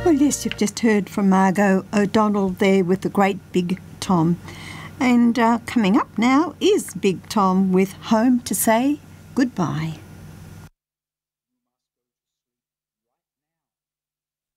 Well, yes, you've just heard from Margot O'Donnell there with the great Big Tom. And coming up now is Big Tom with Home to Say Goodbye.